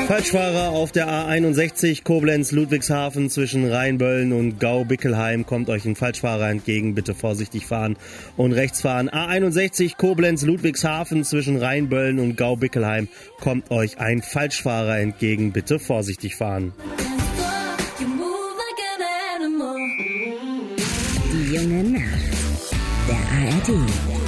Falschfahrer auf der A61 Koblenz-Ludwigshafen zwischen Rheinböllen und Gau-Bickelheim. Kommt euch ein Falschfahrer entgegen, bitte vorsichtig fahren und rechts fahren. A61 Koblenz-Ludwigshafen zwischen Rheinböllen und Gau-Bickelheim. Kommt euch ein Falschfahrer entgegen, bitte vorsichtig fahren. Die junge Nacht. Der ARD.